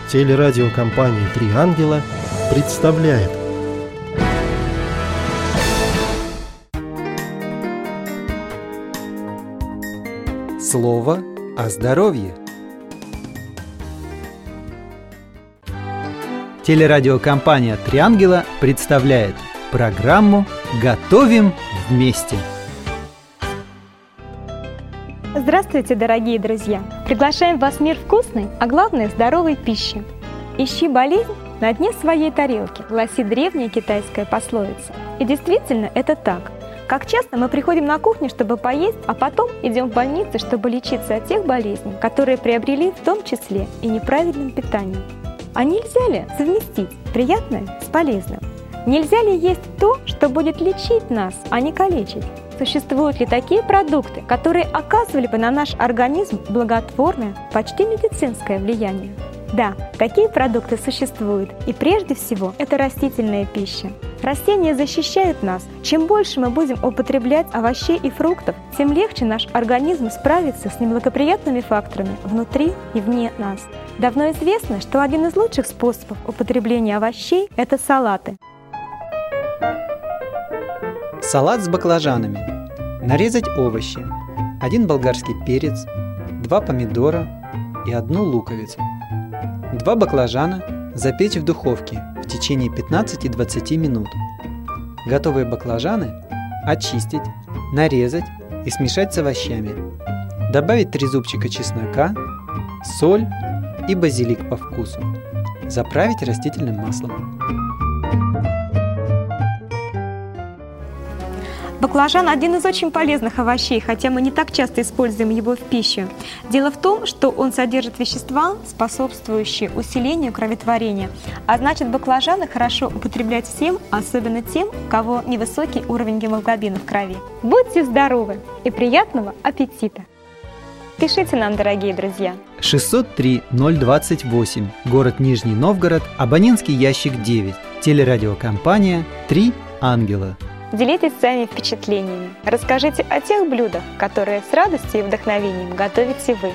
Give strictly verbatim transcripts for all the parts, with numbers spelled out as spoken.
Телерадиокомпания «Три ангела» представляет. Слово о здоровье. Телерадиокомпания «Три ангела» представляет программу «Готовим вместе». Здравствуйте, дорогие друзья! Приглашаем вас в мир вкусной, а главное – здоровой пищи. «Ищи болезнь на дне своей тарелки», гласит древняя китайская пословица. И действительно, это так. Как часто мы приходим на кухню, чтобы поесть, а потом идем в больницу, чтобы лечиться от тех болезней, которые приобрели в том числе и неправильным питанием. А нельзя ли совместить приятное с полезным? Нельзя ли есть то, что будет лечить нас, а не калечить? Существуют ли такие продукты, которые оказывали бы на наш организм благотворное, почти медицинское влияние? Да, такие продукты существуют, и прежде всего это растительная пища. Растения защищают нас. Чем больше мы будем употреблять овощей и фруктов, тем легче наш организм справится с неблагоприятными факторами внутри и вне нас. Давно известно, что один из лучших способов употребления овощей – это салаты. Салат с баклажанами. Нарезать овощи, один болгарский перец, два помидора и одну луковицу. Два баклажана запечь в духовке в течение пятнадцати-двадцати минут. Готовые баклажаны очистить, нарезать и смешать с овощами. Добавить три зубчика чеснока, соль и базилик по вкусу. Заправить растительным маслом. Баклажан – один из очень полезных овощей, хотя мы не так часто используем его в пищу. Дело в том, что он содержит вещества, способствующие усилению кроветворения, а значит, баклажаны хорошо употреблять всем, особенно тем, у кого невысокий уровень гемоглобина в крови. Будьте здоровы и приятного аппетита! Пишите нам, дорогие друзья. шестьсот три ноль двадцать восемь, город Нижний Новгород, абонентский ящик девять, телерадиокомпания «Три ангела». Делитесь своими впечатлениями. Расскажите о тех блюдах, которые с радостью и вдохновением готовите вы.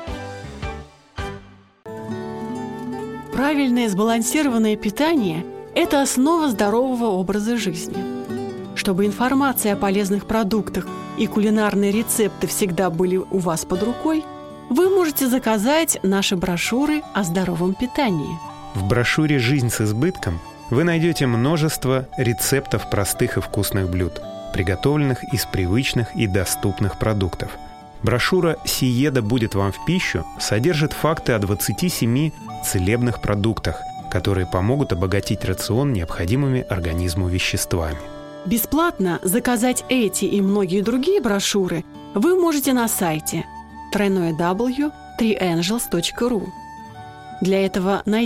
Правильное сбалансированное питание – это основа здорового образа жизни. Чтобы информация о полезных продуктах и кулинарные рецепты всегда были у вас под рукой, вы можете заказать наши брошюры о здоровом питании. В брошюре «Жизнь с избытком» вы найдете множество рецептов простых и вкусных блюд, приготовленных из привычных и доступных продуктов. Брошюра «Сиеда будет вам в пищу» содержит факты о двадцати семи целебных продуктах, которые помогут обогатить рацион необходимыми организму веществами. Бесплатно заказать эти и многие другие брошюры вы можете на сайте дабл ю дабл ю дабл ю точка три ангелс точка ру. Для этого найдите